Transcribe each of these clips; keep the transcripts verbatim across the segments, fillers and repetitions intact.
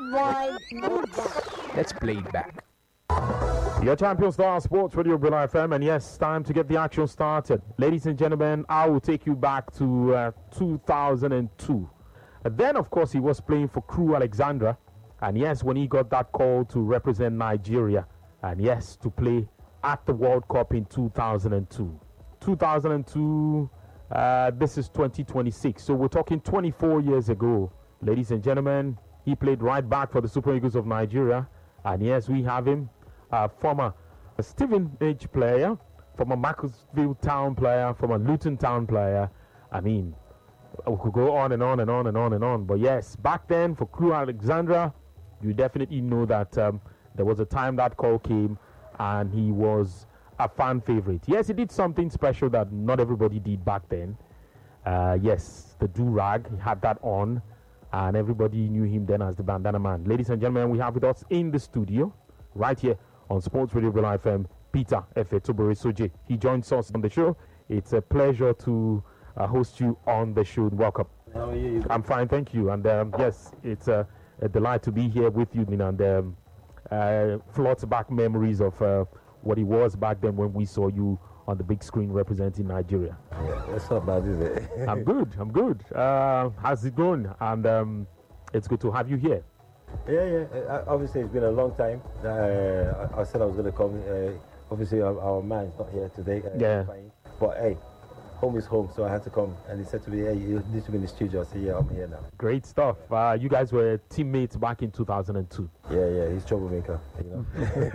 boy, good boy. Let's play it back. Your Champion Star Sports Radio Brilla F M, and yes, time to get the action started. Ladies and gentlemen, I will take you back to uh, two thousand two. Uh, then, of course, he was playing for Crew Alexandra, and yes, when he got that call to represent Nigeria, and yes, to play at the World Cup in two thousand two. two thousand two, uh, this is twenty twenty-six, so we're talking twenty-four years ago. Ladies and gentlemen, he played right back for the Super Eagles of Nigeria, and yes, we have him. Uh, former Stevenage player, former Macclesfield Town player, former Luton Town player. I mean, we could go on and on and on and on and on. But yes, back then for Crew Alexandra, you definitely know that um, there was a time that call came and he was a fan favorite. Yes, he did something special that not everybody did back then. Uh, yes, the do-rag, he had that on, and everybody knew him then as the Bandana Man. Ladies and gentlemen, we have with us in the studio, right here on Sports Radio Brilla F M, Peter Efe Tobore Soje. He joins us on the show. It's a pleasure to uh, host you on the show. Welcome. How are you? I'm fine, thank you. And um, yes, it's a, a delight to be here with you, and um, uh, floats back memories of uh, what it was back then when we saw you on the big screen representing Nigeria. Yeah, that's not bad, is it? I'm good, I'm good. Uh, how's it going? And um, it's good to have you here. Yeah, yeah. Uh, obviously, it's been a long time. Uh, I, I said I was going to come. Uh, obviously, our, our man's not here today. Uh, Yeah. But hey, home is home, so I had to come. And he said to me, hey, you need to be in the studio. I said, yeah, I'm here now. Great stuff. Uh, you guys were teammates back in two thousand two. Yeah, yeah. He's troublemaker, you know.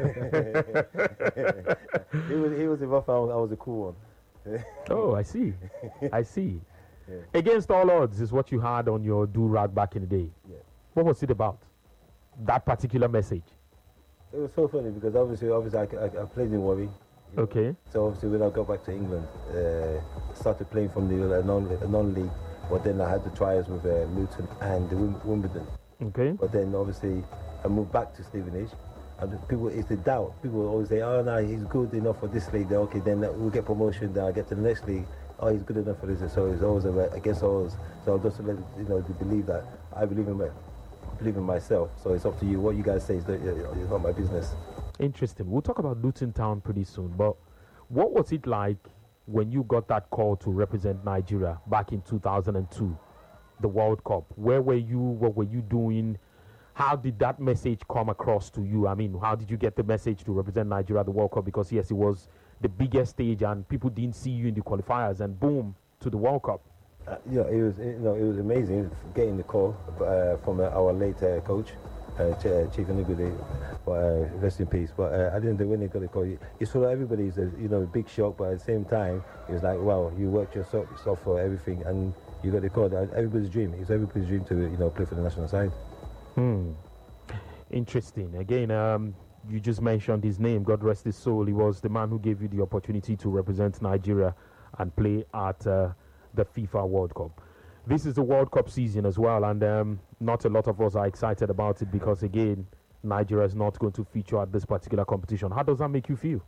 he was he was the rough. I was, I was the cool one. Oh, I see. I see. Yeah. Against all odds is what you had on your do-rag back in the day. Yeah. What was it about? That particular message? It was so funny because obviously, obviously, I, I, I played in Warri. you know. Okay. So obviously, when I got back to England, uh, started playing from the uh, non uh, non-league, but then I had the trials with uh, Luton and Wim- Wimbledon. Okay. But then obviously, I moved back to Stevenage, and the people, it's the doubt. People always say, "Oh no, he's good enough for this league." Then okay, then we'll get promotion. Then I get to the next league. Oh, he's good enough for this. So it's always against odds. So just to let you know, to believe that I believe in my, believe in myself. So it's up to you. What you guys say is not, it's not my business. Interesting. We'll talk about Luton Town pretty soon. But what was it like when you got that call to represent Nigeria back in two thousand two, the World Cup? Where were you? What were you doing? How did that message come across to you? I mean, how did you get the message to represent Nigeria at the World Cup? Because yes, it was the biggest stage, and people didn't see you in the qualifiers, and boom, to the World Cup. Uh, yeah, it was you know it was amazing getting the call uh, from uh, our late uh, coach, uh, Ch- uh, Chief Inugudi, but uh, rest in peace. But uh, I didn't when they got the call, it's for everybody's a you know a big shock, but at the same time, it was like wow, you worked yourself, yourself for everything, and you got the call. Everybody's dream. It's everybody's dream to you know play for the national side. Hmm. Interesting. Again, um, you just mentioned his name. God rest his soul. He was the man who gave you the opportunity to represent Nigeria and play at uh, the FIFA World Cup. This is the World Cup season as well, and um, not a lot of us are excited about it because, again, Nigeria is not going to feature at this particular competition. How does that make you feel?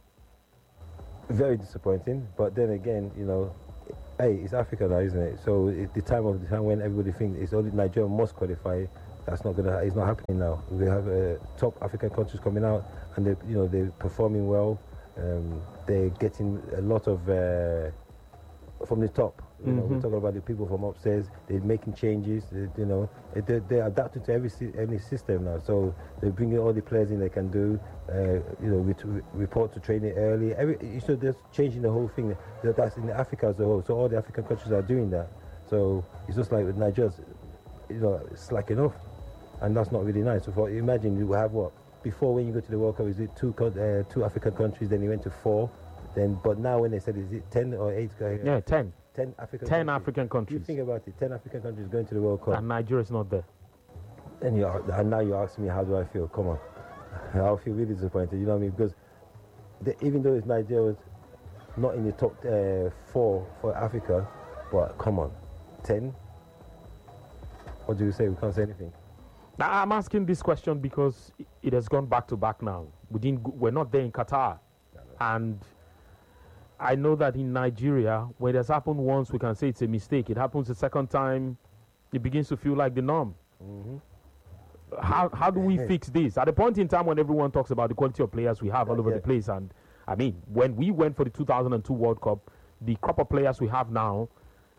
Very disappointing, but then again, you know, hey, it's Africa now, isn't it? So it's the time of the time when everybody thinks it's only Nigeria must qualify. That's not gonna. It's not happening now. We have uh, top African countries coming out, and they, you know, they're performing well. Um, they're getting a lot of uh, from the top. You know, Mm-hmm. we're talking about the people from upstairs. They're making changes. They, you know, they're, they're adapting to every sy- any system now. So they're bringing all the players in they can do. Uh, you know, ret- report to training early. Every, so they're changing the whole thing. That- That's in Africa as a whole. So all the African countries are doing that. So it's just like with Nigeria's, you know, slacking off, and that's not really nice. So for, imagine you have what before when you go to the World Cup, is it two co- uh, two African countries? Then you went to four. Then but now when they said is it ten or eight? Uh, Yeah, ten. ten African. ten countries. African You countries. think about it, ten African countries going to the World Cup, And Nigeria is not there. and you are, and now you ask me how do I feel? Come on, I feel really disappointed. You know what I mean? Because the, even though it's Nigeria's not in the top uh, four for Africa, but come on, ten. What do you say? We can't say anything. Now, I'm asking this question because i- it has gone back to back now. We didn't. Go, we're not there in Qatar, and I know that in Nigeria, when it has happened once, we can say it's a mistake. It happens the second time, it begins to feel like the norm. Mm-hmm. how how do we fix this? At the point in time when everyone talks about the quality of players we have all over yeah. the place, and I mean, when we went for the two thousand two World Cup, the crop of players we have now,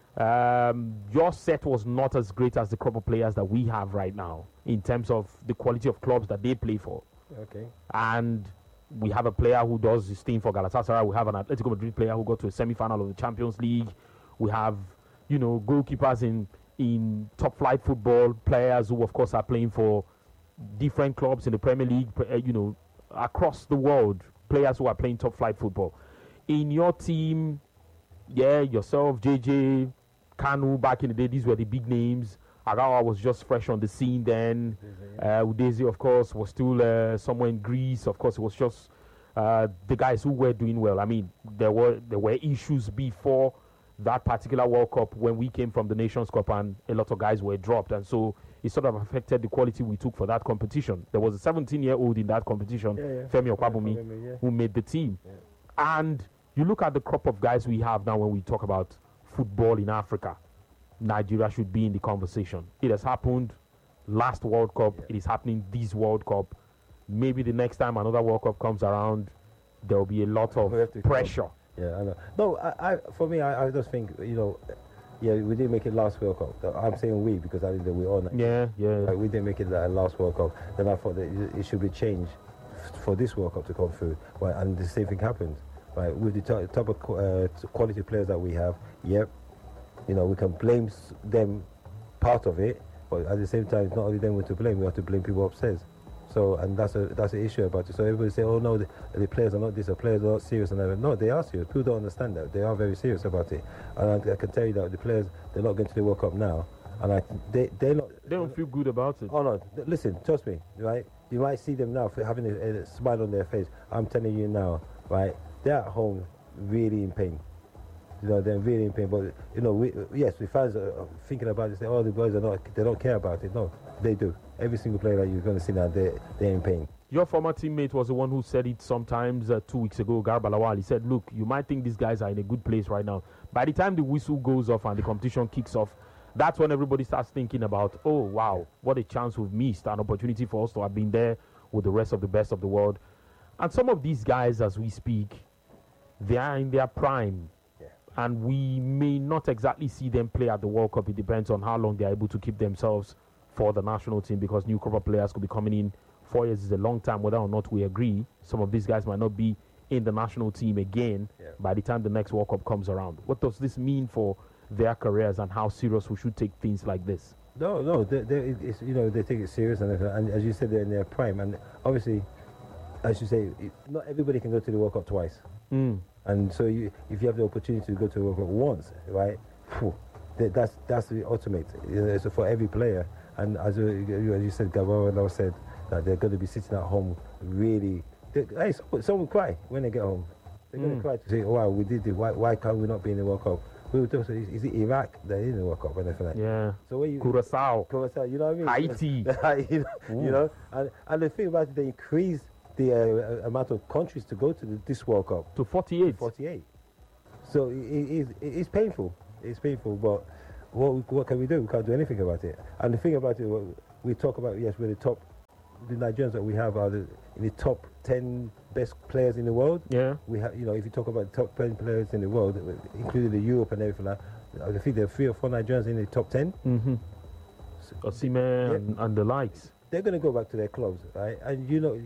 um, your set was not as great as the crop of players that we have right now in terms of the quality of clubs that they play for. Okay. And we have a player who does his thing for Galatasaray. We have an Atletico Madrid player who got to a semi-final of the Champions League. We have, you know, goalkeepers in, in top-flight football, players who, of course, are playing for different clubs in the Premier League, uh, you know, across the world, players who are playing top-flight football. In your team, yeah, yourself, J J, Kanu, back in the day, these were the big names. Agawa was just fresh on the scene then. Uh, Udeze, of course, was still uh, somewhere in Greece. Of course, it was just uh, the guys who were doing well. I mean, there were there were issues before that particular World Cup when we came from the Nations Cup, and a lot of guys were dropped, and so it sort of affected the quality we took for that competition. There was a seventeen-year-old in that competition, yeah, yeah. Femi Okwabumi, yeah. who made the team. Yeah. And you look at the crop of guys we have now when we talk about football in Africa. Nigeria should be in the conversation. It has happened last World Cup. Yeah. It is happening this World Cup. Maybe the next time another World Cup comes around, there will be a lot of pressure. Come. Yeah, I know. No, I, I for me, I, I just think, you know, yeah, we didn't make it last World Cup. I'm saying we because I didn't. We all. Yeah, yeah. Like, we didn't make it that last World Cup. Then I thought that it, it should be changed for this World Cup to come through. Right, and the same thing happened. Right, with the t- type of uh, quality players that we have, yep. You know, we can blame them part of it, but at the same time, it's not only them we have to blame. We have to blame people upstairs. So, and that's a that's the issue about it. So everybody say, oh no, the, the players are not this, the players are not serious, and everything. No, they are serious. People don't understand that. They are very serious about it. And I, I can tell you that the players, they're not going to the World Cup now, and I, they they're not. They don't feel good about it. Oh no, listen, trust me, right? You might see them now for having a, a smile on their face. I'm telling you now, right? They're at home, really in pain. You know, they're really in pain. But you know, we, yes, we fans are thinking about it. Say, oh, the boys are not. They don't care about it. No, they do. Every single player that you're going to see now, they they're in pain. Your former teammate was the one who said it sometimes uh, two weeks ago, Garba Lawal. He said, look, you might think these guys are in a good place right now. By the time the whistle goes off and the competition kicks off, that's when everybody starts thinking about, oh, wow, what a chance we've missed, an opportunity for us to have been there with the rest of the best of the world. And some of these guys, as we speak, they are in their prime. Yeah. And we may not exactly see them play at the World Cup. It depends on how long they're able to keep themselves for the national team, because new crop of players could be coming in. Four years is a long time, whether or not we agree. Some of these guys might not be in the national team again yeah. by the time the next World Cup comes around. What does this mean for their careers and how serious we should take things like this? No, no, they, they, it's, you know, they take it serious, and, and as you said, they're in their prime. And obviously, as you say, not everybody can go to the World Cup twice. Mm. And so you, if you have the opportunity to go to the World Cup once, right, phew, that's that's the ultimate. You know, so for every player. And as you, as you said, Gabaro said that they're going to be sitting at home really. Hey, some, some will cry when they get home. They're mm. going to cry to say, oh, wow, we did it. Why, why can't we not be in the World Cup? We were talking, is it Iraq? They're in the World Cup and everything like that. Yeah. So when you, Curacao. Curacao, you know what I mean? Haiti. you know, you know? And, and the thing about it, they increased the uh, amount of countries to go to the, this World Cup. To forty-eight. To forty-eight. So it, it, it, it's painful. It's painful, but what, what can we do? We can't do anything about it. And the thing about it, we talk about, yes, we're the top, the Nigerians that we have are the, in the top ten best players in the world. Yeah. We have, you know, if you talk about the top ten players in the world, including the Europe and everything, like, I think there are three or four Nigerians in the top ten. Mm-hmm. So, Osimhen yeah. and, and the likes. They're going to go back to their clubs, right? And you know,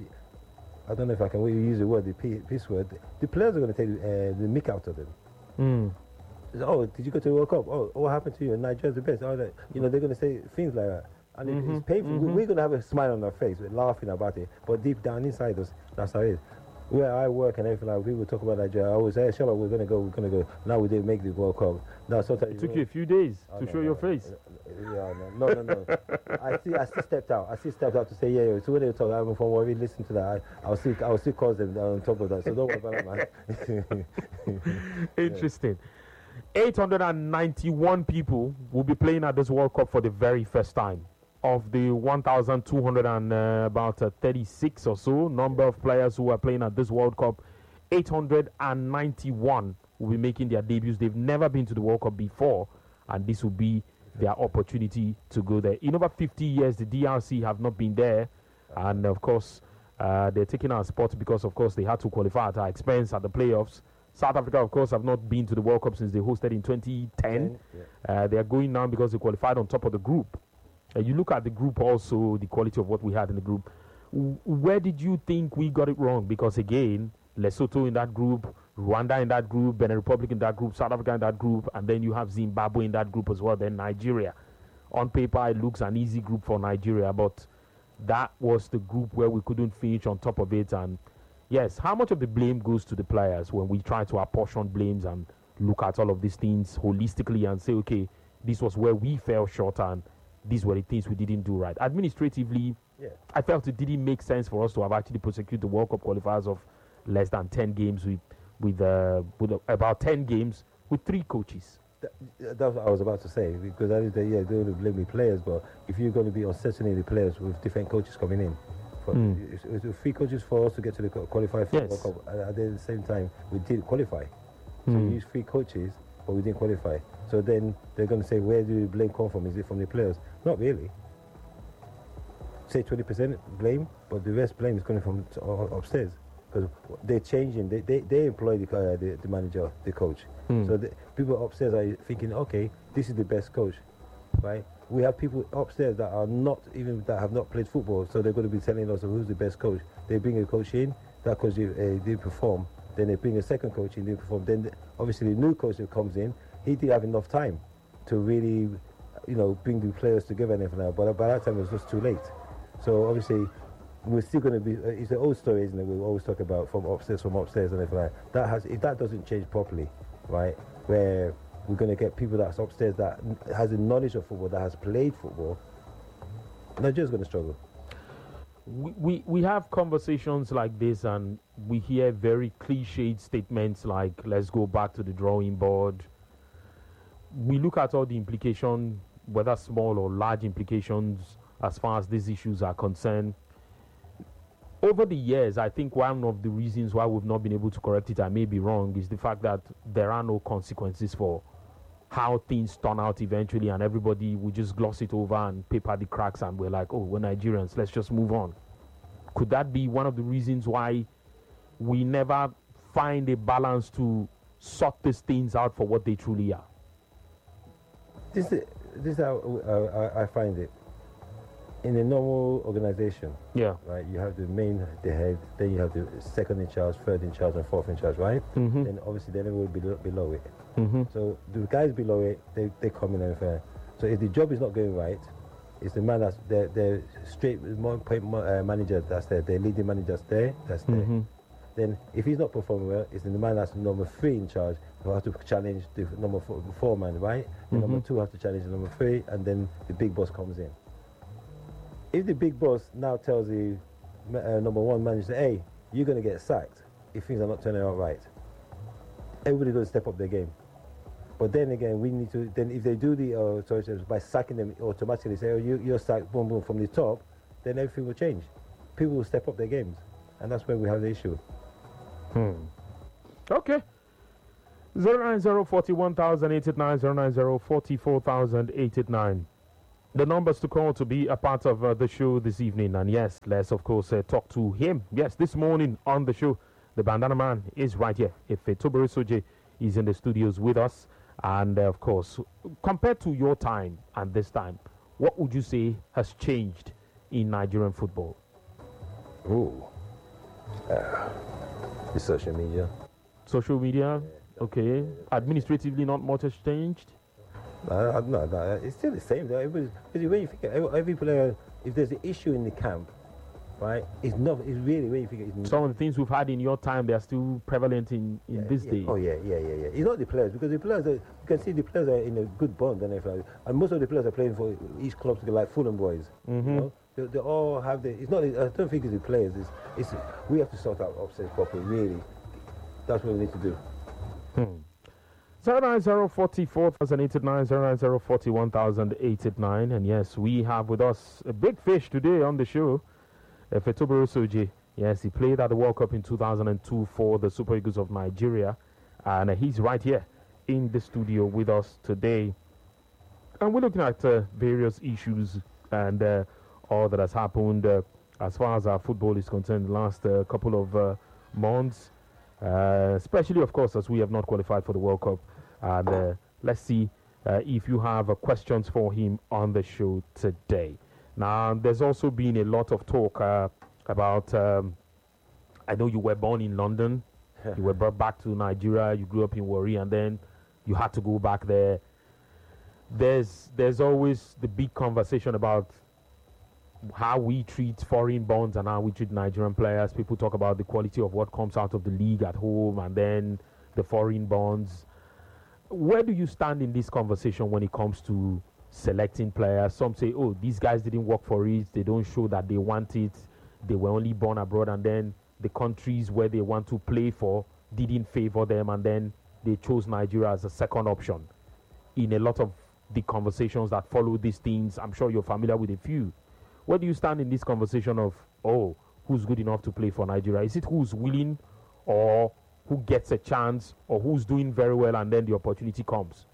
I don't know if I can use the word, the peace word. The players are going to take uh, the mick out of them. Mm. Oh, did you go to the World Cup? Oh, what happened to you? Nigeria's the best. Oh, that, you know, they're going to say things like that. And mm-hmm. it, it's painful. Mm-hmm. We're going to have a smile on our face. We're laughing about it. But deep down inside us, that's how it is. Where I work and everything, like people talk about Nigeria, I always say, hey, Shabba, we're going to go, we're going to go. Now we didn't make the World Cup. Now, sometimes it took you a few days oh, to no, show no, your no, face. Yeah, no, no, no. no. I see. I still stepped out. I still stepped out to say, yeah, yeah. So when they talk, I'm from worry, listen to that. I, I'll still, I'll still cause them on top of that. So don't worry about it, man. Interesting. eight hundred ninety-one people will be playing at this World Cup for the very first time. Of the one thousand two hundred and uh, about uh, thirty-six or so number of players who are playing at this World Cup, eight hundred ninety-one will be making their debuts. They've never been to the World Cup before, and this will be their opportunity to go there. In over fifty years, the D R C have not been there, and of course, uh, they're taking our spot because, of course, they had to qualify at our expense at the playoffs. South Africa, of course, have not been to the World Cup since they hosted in twenty ten. Yeah. Uh, they are going now because they qualified on top of the group. Uh, you look at the group also, the quality of what we had in the group. W- where did you think we got it wrong? Because, again, Lesotho in that group, Rwanda in that group, Benin Republic in that group, South Africa in that group, and then you have Zimbabwe in that group as well, then Nigeria. On paper, it looks an easy group for Nigeria, but that was the group where we couldn't finish on top of it. And yes, how much of the blame goes to the players when we try to apportion blames and look at all of these things holistically and say, okay, this was where we fell short and these were the things we didn't do right. Administratively, yeah. I felt it didn't make sense for us to have actually prosecuted the World Cup qualifiers of less than ten games with with, uh, with uh, about ten games with three coaches. That, that's what I was about to say, because I did the, yeah, they only blame the players, but if you're going to be uncertain the players with different coaches coming in, for, mm. it's, it's three coaches for us to get to the qualify for yes. the World Cup. At the same time, we did qualify. So mm. we used three coaches, but we didn't qualify. So then they're going to say, where do the blame come from? Is it from the players? Not really. Say twenty percent blame, but the rest blame is coming from t- upstairs. Because they're changing, they, they, they employ the, uh, the, the manager, the coach. Mm. So the people upstairs are thinking, okay, this is the best coach, right? We have people upstairs that are not, even that have not played football, so they're going to be telling us who's the best coach. They bring a coach in, that coach uh, did perform. Then they bring a second coach in, they perform. Then the, obviously the new coach that comes in, he didn't have enough time to really, you know, bring the players together and everything. But by that time it was just too late. So obviously we're still going to be, uh, it's an old story, isn't it? We always talk about from upstairs, from upstairs and everything like that. That has, if that doesn't change properly, right, where we're going to get people that's upstairs that has a knowledge of football, that has played football, Nigeria's going to struggle. We, we we have conversations like this and we hear very cliched statements like, let's go back to the drawing board. We look at all the implications, whether small or large implications, as far as these issues are concerned. Over the years, I think one of the reasons why we've not been able to correct it, I may be wrong, is the fact that there are no consequences for how things turn out eventually, and everybody will just gloss it over and paper the cracks, and we're like, oh, we're Nigerians, let's just move on. Could that be one of the reasons why we never find a balance to sort these things out for what they truly are? This is, this is how uh, I find it. In a normal organization, yeah, right, you have the main, the head, then you have the second in charge, third in charge, and fourth in charge, right? Mm-hmm. Then obviously then everyone below, below it. Mm-hmm. So the guys below it, they, they come in and fair. So if the job is not going right, it's the man that's the the straight point uh, manager that's there, the leading manager that's there, that's there. Mm-hmm. Then if he's not performing well, it's the man that's number three in charge who has to challenge the number four, four man, right? The Mm-hmm. number two has to challenge the number three, and then the big boss comes in. If the big boss now tells the uh, number one manager, hey, you're going to get sacked if things are not turning out right, everybody's going to step up their game. But then again, we need to, then if they do the, uh, sorry, by sacking them automatically, say, oh, you, you're sacked, boom, boom, from the top, then everything will change. People will step up their games. And that's where we have the issue. Hmm. Okay. zero nine zero four one thousand eight eight nine, zero nine zero four four thousand eight eight nine. The numbers to call to be a part of uh, the show this evening. And yes, let's of course uh, talk to him. Yes, this morning on the show, the Bandana Man is right here. If uh, Tobere Soje is in the studios with us. And uh, of course, compared to your time and this time, what would you say has changed in Nigerian football? Ooh. Uh, the social media. Social media? Yeah. Okay. Administratively, not much has changed? No, no, no, it's still the same. Because when you think every, every player, if there's an issue in the camp, right, it's not. It's really when you think it's some of the things we've had in your time, they are still prevalent in, in yeah, this yeah. day. Oh yeah, yeah, yeah, yeah. It's not the players, because the players, are, you can see the players are in a good bond and everything, and most of the players are playing for each club together, like Fulham boys. Mm-hmm. You know, they, they all have the. It's not. I don't think it's the players. It's. It's. We have to sort out upstairs properly. Really, that's what we need to do. Hmm. zero nine zero four four thousand eight eight nine, zero nine zero four one thousand eight eight nine. And yes, we have with us a big fish today on the show, uh, Tobere Soje. Yes, he played at the World Cup in two thousand two for the Super Eagles of Nigeria. And uh, he's right here in the studio with us today. and we're looking at uh, various issues and uh, all that has happened uh, as far as our football is concerned the last uh, couple of uh, months, uh, especially, of course, as we have not qualified for the World Cup. And uh, let's see uh, if you have uh, questions for him on the show today. Now, there's also been a lot of talk uh, about, um, I know you were born in London, you were brought back to Nigeria, you grew up in Warri, and then you had to go back there. There's there's always the big conversation about how we treat foreign bonds and how we treat Nigerian players. People talk about the quality of what comes out of the league at home and then the foreign bonds. Where do you stand in this conversation when it comes to selecting players? Some say, oh, these guys didn't work for it. They don't show that they want it. They were only born abroad, and then the countries where they want to play for didn't favor them, and then they chose Nigeria as a second option. In a lot of the conversations that follow these things, I'm sure you're familiar with a few. Where do you stand in this conversation of, oh, who's good enough to play for Nigeria? Is it who's willing, or who gets a chance, or who's doing very well and then the opportunity comes?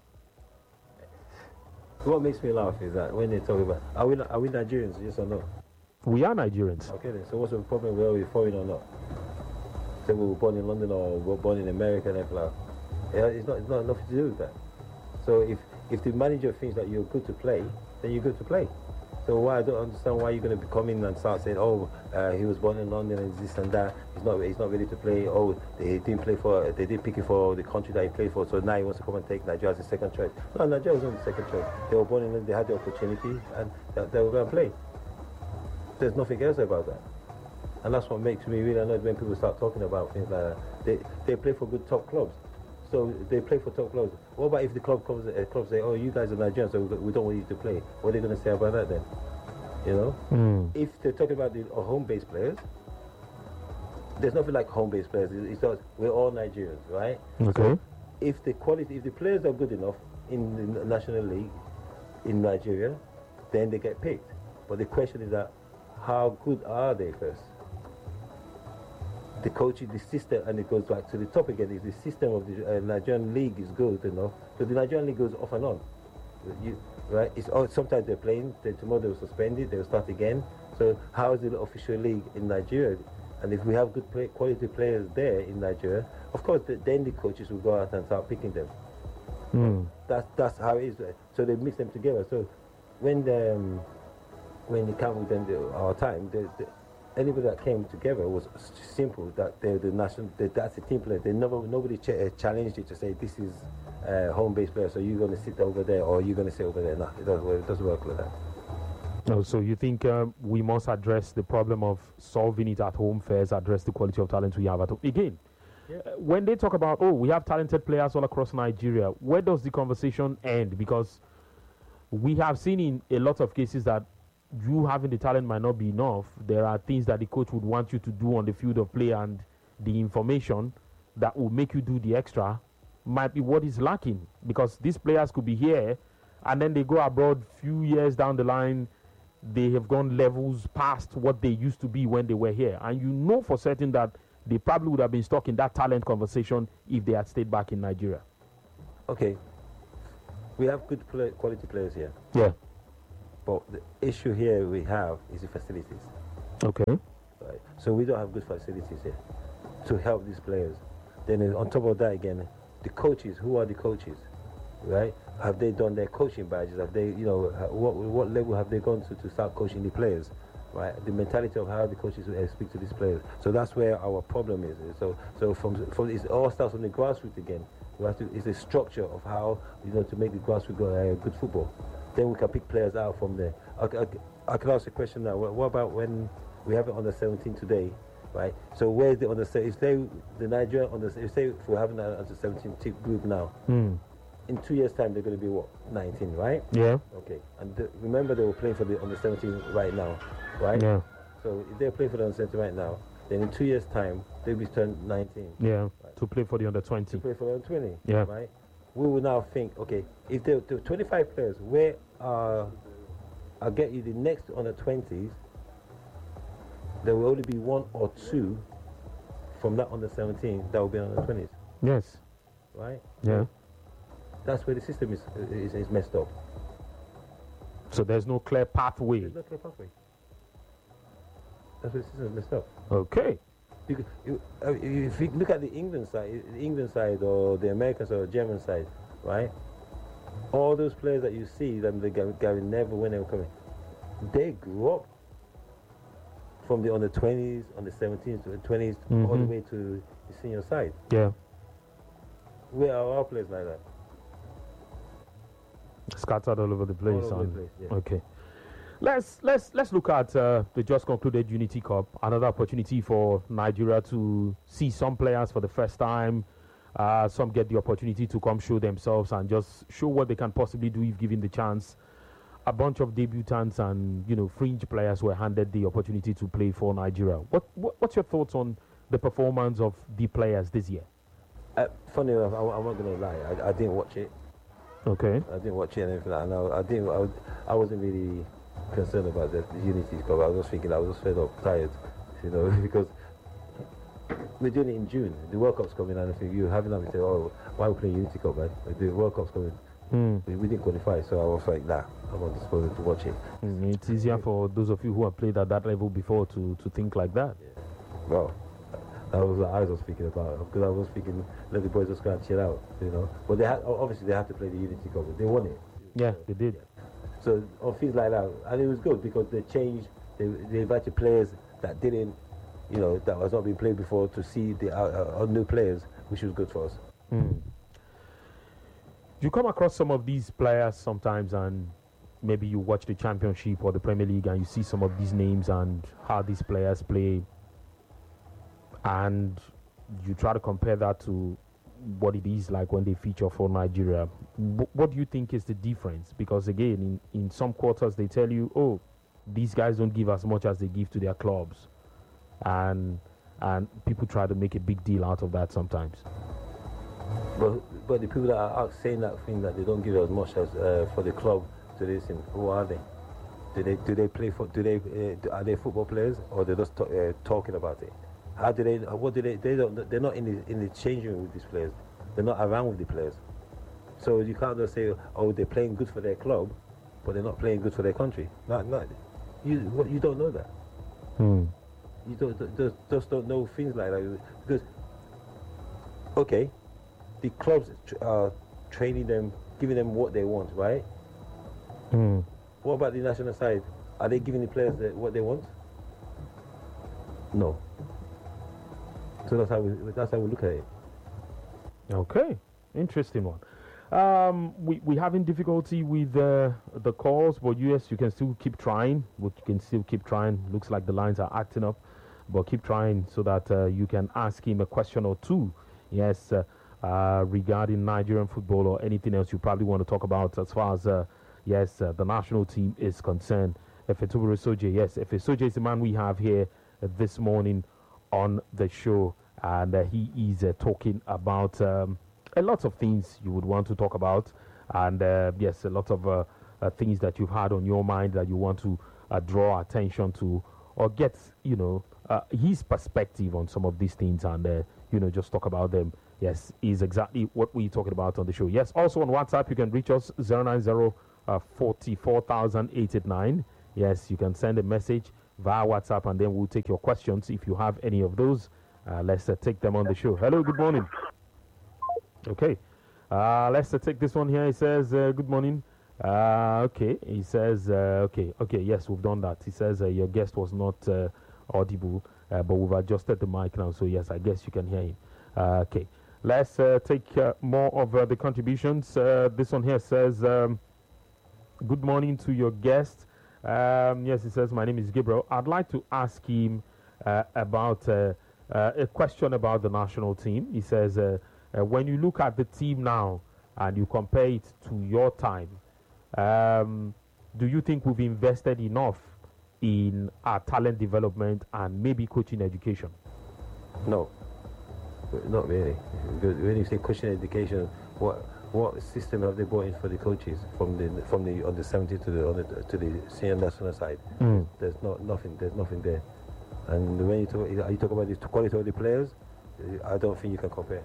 What makes me laugh is that when they talk about, are we, are we Nigerians, yes or no? We are Nigerians. Okay then, so what's the problem whether we're foreign or not? Say we were born in London or we were born in America and everything. Yeah, it's not, it's not nothing to do with that. So if If the manager thinks that you're good to play, then you're good to play. So why I don't understand why you're going to be coming and start saying, oh, uh, he was born in London and this and that. He's not, he's not ready to play. Oh, they didn't play for, they didn't pick him for the country that he played for. So now he wants to come and take Nigeria as a second choice. No, Nigeria was not the second choice. They were born in London, they had the opportunity, and they, they were going to play. There's nothing else about that. And that's what makes me really annoyed when people start talking about things like that. They, they play for good top clubs. So they play for top clubs. What about if the club comes, uh, club say, oh, you guys are Nigerians, so we don't want you to play? What are they going to say about that then? You know? Mm. If they're talking about the uh, home-based players, there's nothing like home-based players. It's not, we're all Nigerians, right? Okay. So if the quality, if the players are good enough in the National League in Nigeria, then they get picked. But the question is that, how good are they first? The coach, the system, and it goes back to the top again, is the system of the uh, Nigerian league is good enough. So the Nigerian league goes off and on. You, right? It's oh, sometimes they're playing, then tomorrow they'll suspend it, they'll start again. So how is the official league in Nigeria? And if we have good play, quality players there in Nigeria, of course, the, then the coaches will go out and start picking them. Mm. That's that's how it is. So they mix them together. So when the um, when they come within the, our time, the, the, anybody that came together was simple. That they're the national. They, that's a team player. They never nobody ch uh, challenged it to say this is uh, home-based player. So you're going to sit over there or you're going to sit over there. No, it doesn't work. It doesn't work like that. Oh, so you think um, we must address the problem of solving it at home first, address the quality of talent we have at home? Again, yeah. uh, when they talk about, oh, we have talented players all across Nigeria, where does the conversation end? Because we have seen in a lot of cases that you having the talent might not be enough. There are things that the coach would want you to do on the field of play, and the information that will make you do the extra might be what is lacking, because these players could be here and then they go abroad few years down the line, they have gone levels past what they used to be when they were here, and you know for certain that they probably would have been stuck in that talent conversation if they had stayed back in Nigeria. Okay, we have good play, quality players here. Yeah. But the issue here we have is the facilities. Okay. Right. So we don't have good facilities here to help these players. Then on top of that again, the coaches, who are the coaches, right? Have they done their coaching badges? Have they, you know, what what level have they gone to to start coaching the players, right? The mentality of how the coaches speak to these players. So that's where our problem is. So so from from it all starts from the grassroots again. We have to, it's a structure of how, you know, to make the grassroots go, uh, good football. Then we can pick players out from there. I, I, I can ask a question now. What, what about when we have it under seventeen today, right? So where's the under seventeen? If they, the Nigerian under, if say if we're having an under seventeen group now, mm. in two years' time they're going to be what, nineteen, right? Yeah. Okay. And the, remember they were playing for the under seventeen right now, right? Yeah. So if they're playing for the under seventeen right now, then in two years' time they'll be turned nineteen. Yeah. Right? To play for the under twenty. To play for the under twenty. Yeah. Right. We will now think, okay, if there are twenty-five players, where are, I'll get you the next under twenties, there will only be one or two from that under seventeen that will be under twenties. Yes. Right? Yeah. That's where the system is, is, is messed up. So there's no clear pathway. There's no clear pathway. That's what the system messed up. Okay. You, you, uh, if you look at the England side, the England side or the American side or German side, right? All those players that you see, them the Gary Neville when they were coming, they grew up from the on the twenties, on the seventeens, to the twenties, mm-hmm. all the way to the senior side. Yeah. Where are our players like that? Scattered all over the place. All over the place, yeah. Okay. Let's let's let's look at uh, the just concluded Unity Cup. Another opportunity for Nigeria to see some players for the first time. Uh, some get the opportunity to come show themselves and just show what they can possibly do if given the chance. A bunch of debutants and you know fringe players were handed the opportunity to play for Nigeria. What, what what's your thoughts on the performance of the players this year? Uh, funny enough, I, I'm not gonna lie. I, I didn't watch it. Okay. I didn't watch it and everything. And I, I didn't. I, was, I wasn't really concerned about the, the Unity Cup. I was just thinking I was just fed up, tired, you know, because we're doing it in June. The World Cup's coming, and if you having them say, "Oh, why are we playing Unity Cup, man? The World Cup's coming." Mm. We, we didn't qualify, so I was like, "Nah, I'm not disposed to watch it." Mm, it's easier for those of you who have played at that level before to to think like that. Yeah. Well, that was what I was thinking about, because I was thinking, let the boys just go and chill out, you know. But they had, obviously they had to play the Unity Cup. They won it. Yeah, so, they did. Yeah. So on things like that, and it was good because they changed. They, they invited players that didn't, you know, that was not being played before to see the uh, uh, new players, which was good for us. Mm. You come across some of these players sometimes, and maybe you watch the Championship or the Premier League, and you see some of these names and how these players play, and you try to compare that to what it is like when they feature for Nigeria. W- what do you think is the difference? Because again, in, in some quarters they tell you, oh, these guys don't give as much as they give to their clubs, and and people try to make a big deal out of that sometimes. But but the people that are out saying that thing that they don't give as much as uh, for the club to listen, who are they? Do they do they play for? Do they uh, are they football players, or they're just talk, uh, talking about it? How do they? What do they? They don't. They're not in the in the changing room with these players. They're not around with the players. So you can't just say, oh, they're playing good for their club, but they're not playing good for their country. Not, not. You what? You don't know that. Hmm. You don't just, just don't know things like that, because okay, the clubs are training them, giving them what they want, right? Hmm. What about the national side? Are they giving the players the, what they want? No. So that's how we that's how we look at it. Okay, interesting one. Um, we we having difficulty with uh, the calls, but yes, you can still keep trying. But you can still keep trying. Looks like the lines are acting up, but keep trying so that uh, you can ask him a question or two. Yes, uh, uh, regarding Nigerian football or anything else you probably want to talk about as far as uh, yes uh, the national team is concerned. Efetobure Soje, yes, Efe Soje is the man we have here uh, this morning on the show, and uh, he is uh, talking about um, a lot of things you would want to talk about, and uh, yes, a lot of uh, uh, things that you've had on your mind that you want to uh, draw attention to, or get, you know, uh, his perspective on some of these things, and uh, you know, just talk about them. Yes, is exactly what we're talking about on the show. Yes, also on WhatsApp, you can reach us zero nine zero forty-four thousand eight eight nine. Yes, you can send a message via WhatsApp, and then we'll take your questions if you have any of those. Uh, let's uh, take them on the show. Hello, good morning. Okay, uh, let's uh, take this one here. He says, uh, good morning. Uh, okay, he says, uh, okay, okay, yes, we've done that. He says uh, your guest was not uh, audible, uh, but we've adjusted the mic now, so yes, I guess you can hear him. Uh, okay, let's uh, take uh, more of uh, the contributions. Uh, this one here says, um, good morning to your guest. Um, yes, he says, my name is Gabriel. I'd like to ask him uh, about uh, uh, a question about the national team. He says, uh, uh, when you look at the team now and you compare it to your time, um, do you think we've invested enough in our talent development and maybe coaching education? No, not really. Because when you say coaching education, what what system have they brought in for the coaches from the from the on the seventy to the on the to the senior national side? Mm. There's not nothing. There's nothing there. And when you talk, you talk about the quality of the players, I don't think you can compare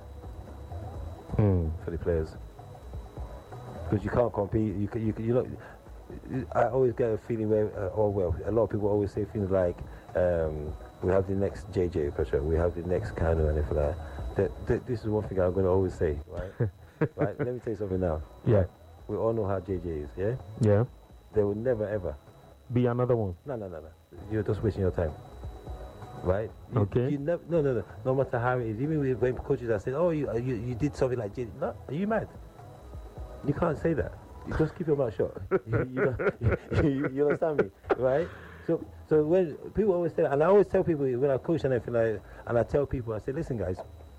mm. for the players, because you can't compete. You can, you can, you know, I always get a feeling where, uh, oh well, a lot of people always say things like, um, we have the next J J Petra, we have the next Kanu and everything like that. That, that. This is one thing I'm going to always say, right? Right? Let me tell you something now. Yeah. Right? We all know how J J is, yeah? Yeah. There will never ever be another one. No, no, no, no. You're just wasting your time. Right? You, Okay. You never, no, no, no. No matter how it is. Even when coaches are saying, oh, you, you, you did something like J J. No, are you mad? You can't say that. You just keep your mouth shut. you, you, you, you understand me? Right? So, so when people always say that, and I always tell people when I coach and everything, like, and I tell people, I say, listen, guys,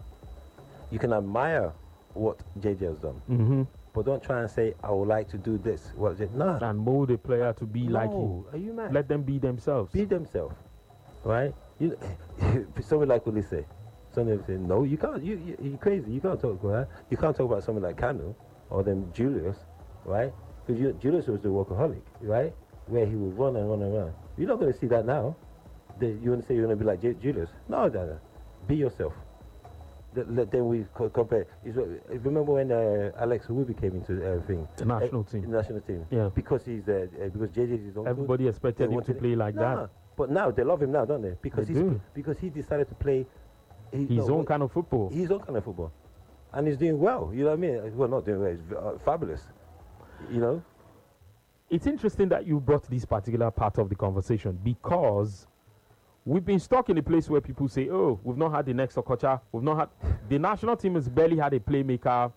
you can admire what J J has done, mm-hmm. but don't try and say, I would like to do this. What it? No. And mold a player to be no. like him. Are you mad? Let them be themselves. Be themselves, right? You, someone like Ulisse, someone say, no, you can't. You, you, you're crazy. You can't talk about that. You can't talk about someone like Kanu or then Julius, right? Because Julius was the workaholic, right? Where he would run and run and run. You're not going to see that now. The, you want to say you're going to be like J Julius? No, no, no. Be yourself. The, the, then we co compare. Is, remember when uh, Alex Iwobi came into everything? The national uh, team. The national team. Yeah. Because he's uh, uh, because J J is his own. Everybody expected him to play like no, that. But now they love him now, don't they? Because They he's do. because he decided to play he, His no, own kind of football. His own kind of football, and he's doing well. You know what I mean? Well, not doing well. He's uh, fabulous. You know. It's interesting that you brought this particular part of the conversation because we've been stuck in a place where people say, oh, we've not had the next Okocha. We've not had... The national team has barely had a playmaker.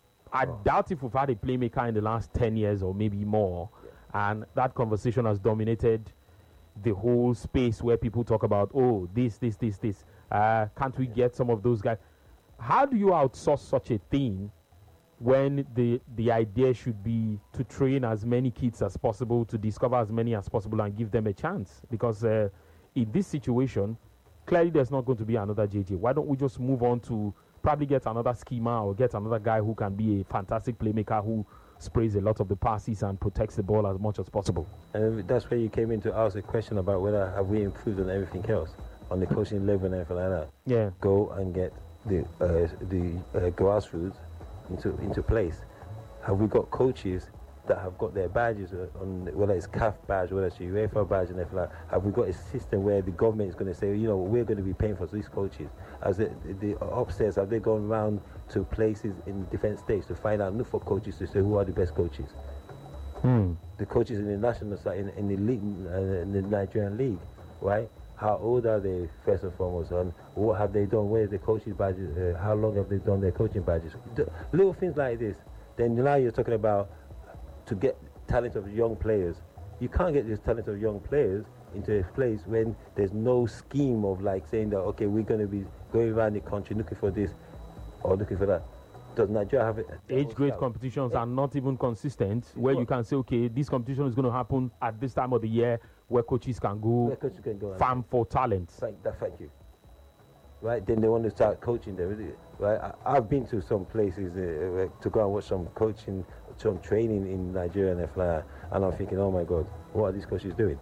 I Oh. doubt if we've had a playmaker in the last ten years or maybe more. Yeah. And that conversation has dominated the whole space where people talk about, oh, this, this, this, this. Uh, can't we yeah. get some of those guys? How do you outsource such a thing when the the idea should be to train as many kids as possible, to discover as many as possible and give them a chance? Because uh, in this situation, clearly there's not going to be another J J. Why don't we just move on to probably get another schema or get another guy who can be a fantastic playmaker who sprays a lot of the passes and protects the ball as much as possible? And that's where you came in to ask a question about whether have we improved on everything else, on the coaching level and everything like that. Yeah. Go and get the uh, the uh, grassroots into into place. Have we got coaches that have got their badges on, whether it's C A F badge, whether it's UEFA badge and everything like that? Have we got a system where the government is going to say, you know, we're going to be paying for these coaches? As the, the upstairs, have they gone around to places in different states to find out, look for coaches to say who are the best coaches? Hmm. The coaches in the national side, in, in the league, uh, in the Nigerian league, right? How old are they, first and foremost, and what have they done? Where's the coaching badges? Uh, how long have they done their coaching badges? D little things like this. Then now you're talking about to get talent of young players. You can't get this talent of young players into a place when there's no scheme of like saying that, okay, we're going to be going around the country looking for this or looking for that. Does Nigeria have it? Age grade competitions are not even consistent, where you can say, okay, this competition is going to happen at this time of the year, where coaches can go, Where coaches can go farm for talent. Thank, that, thank you. Right, then they want to start coaching them. Right, I, I've been to some places uh, to go and watch some coaching, some training in Nigeria and everything like that, and I'm thinking, oh my God, what are these coaches doing?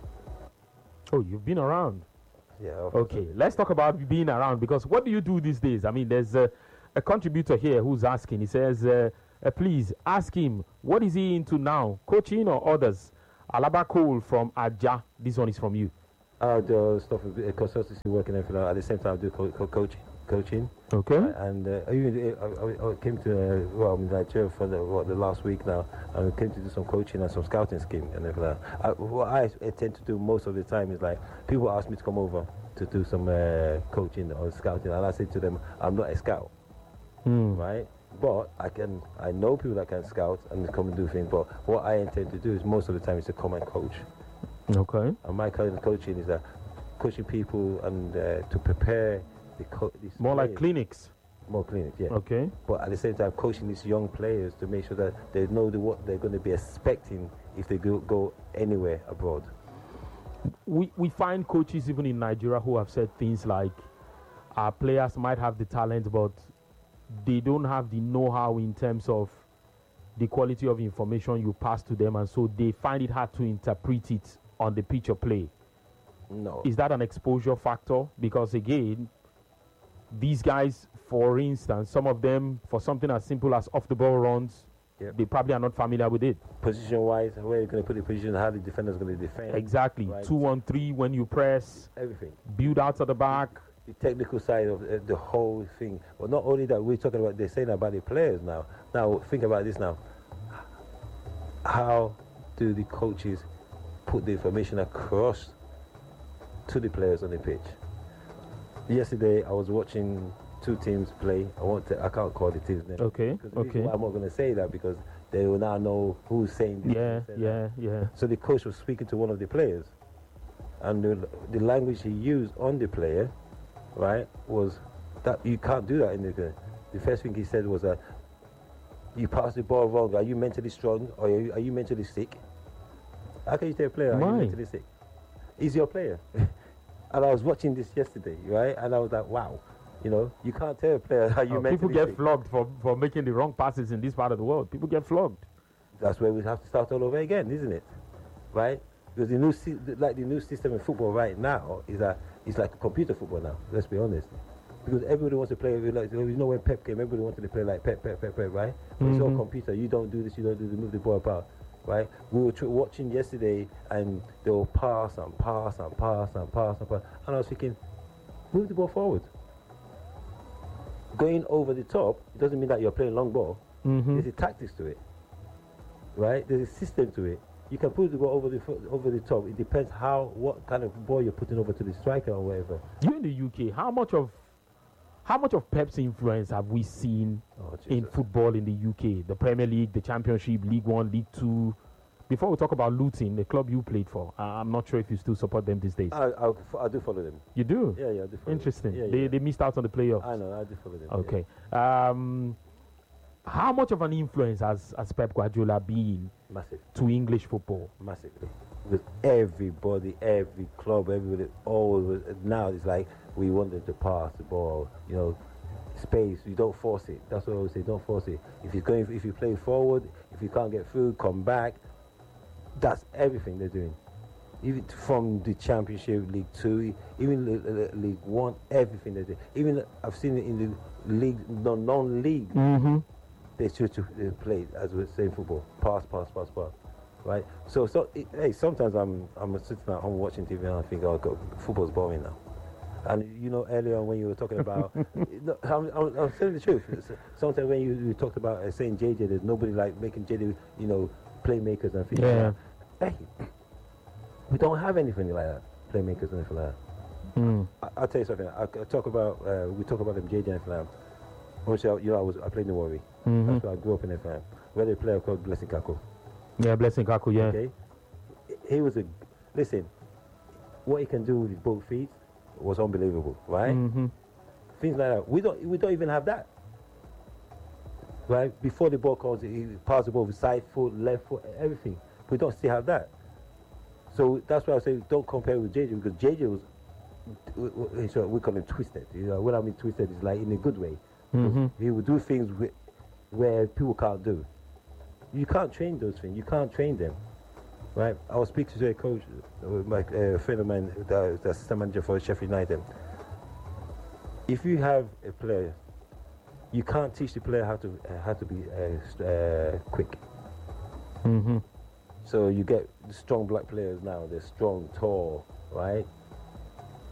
Oh, you've been around. Yeah. Okay, let's talk about being around, because what do you do these days? I mean, there's a, a contributor here who's asking. He says, uh, uh, please ask him, what is he into now, coaching or others? Alaba Cole from Aja. This one is from you. I do stuff with uh, consultancy work and everything. At the same time, I do co co coaching. Coaching. Okay. Uh, and uh, I even uh, I, I came to uh, well, I'm in Nigeria for the, what, the last week now, and I came to do some coaching and some scouting scheme and everything. Like that. I, what I, I tend to do most of the time is like people ask me to come over to do some uh, coaching or scouting, and I say to them, I'm not a scout, mm. right? But I can, I know people that can scout and come and do things. But what I intend to do is most of the time is to come and coach. Okay. And my kind of coaching is that coaching people and uh, to prepare the co more like clinics. More clinics, yeah. Okay. But at the same time, coaching these young players to make sure that they know the, what they're going to be expecting if they go, go anywhere abroad. We we find coaches even in Nigeria who have said things like, our players might have the talent, but they don't have the know-how in terms of the quality of information you pass to them, and so they find it hard to interpret it on the pitch of play. No. Is that an exposure factor? Because again, these guys, for instance, some of them, for something as simple as off-the-ball runs, Yep. They probably are not familiar with it. Position-wise, where you're going to put the position, how the defender's going to defend. Exactly. Right. Two on three when you press. Everything. Build out at the back. The technical side of uh, the whole thing. But not only that, we're talking about, they're saying about the players now. Now, think about this now. How do the coaches put the information across to the players on the pitch? Yesterday, I was watching two teams play. I want to, I can't call the teams name. Okay, Because the okay. reason why I'm not going to say that because they will now know who's saying this. Yeah, who's saying yeah, that. yeah. So the coach was speaking to one of the players, and the, the language he used on the player, right, was that you can't do that in the. The first thing he said was that you pass the ball wrong. Are you mentally strong or are you, are you mentally sick? How can you tell a player are Why? you mentally sick? He's your player. And I was watching this yesterday, right, and I was like, wow. You know, you can't tell a player how you Oh, mentally people get sick. flogged for, for making the wrong passes in this part of the world. People get flogged. That's where we have to start all over again, isn't it? Right? Because the new, sy- like the new system in football right now is that it's like computer football now. Let's be honest. Because everybody wants to play like, you know, when Pep came, everybody wanted to play like Pep, Pep, Pep, Pep, right? But it's all Mhm. computer. You don't do this, you don't do this, move the ball apart, right? We were tr- watching yesterday, and they will pass and pass and pass and pass and pass, and I was thinking, move the ball forward. Going over the top, it doesn't mean that you're playing long ball. Mm-hmm. There's a tactics to it, right? There's a system to it. You can put the ball over the fo- over the top. It depends how, what kind of ball you're putting over to the striker or whatever. You in the U K, how much of how much of Pep's influence have we seen Oh, in Jesus. football in the U K? The Premier League, the Championship, League One, League Two. Before we talk about Luton, the club you played for, uh, I'm not sure if you still support them these days. I, I, I do follow them. You do? Yeah, yeah, I do follow Interesting. Them. Yeah, they yeah. they missed out on the playoffs. I know, I do follow them. yeah. Okay. Um, how much of an influence has, has Pep Guardiola been Massive, to English football? massively. With everybody, every club, everybody, all now it's like we want them to pass the ball. You know, space. You don't force it. That's what I always say. Don't force it. If you're going, if you play forward, if you can't get through, come back. That's everything they're doing. Even from the Championship, League Two, even the, the League One, everything they do. Even I've seen it in the league, the non-league. Mm-hmm. They choose to uh, play as we say in football. Pass, pass, pass, pass. Right. So, so it, hey, sometimes I'm I'm sitting at home watching T V and I think, oh, God, football's boring now. And you know, earlier on when you were talking about, no, I'm, I'm, I'm telling the truth. Sometimes when you, you talked about uh, saying J J, there's nobody like making J J, you know, playmakers and things Yeah. like that. Hey, we don't have anything like that. Playmakers and anything like that. Mm. I, I'll tell you something. I, I talk about uh, we talk about them J J and Flam. Obviously, you know, I was I played in the Warri. Mhm. That's where I grew up in F M. We had a player called Blessing Kako. Yeah, Blessing Kaku, yeah. Okay, he was a listen. What he can do with his both feet was unbelievable, right? Mm-hmm. Things like that. We don't we don't even have that. Right? Before the ball comes, he passes the ball with side foot, left foot, everything. We don't still have that. So that's why I say don't compare with J J because J J was we, we, so we call him twisted. You know, what I mean twisted is like in a good way. Mhm. He would do things whi- where people can't do. You can't train those things. You can't train them. Right? I was speaking to a coach, uh, my uh, friend of mine, the, the assistant manager for Sheffield United. If you have a player, you can't teach the player how to uh, how to be uh, st- uh, quick. Mm-hmm. So you get strong black players now. They're strong, tall, right?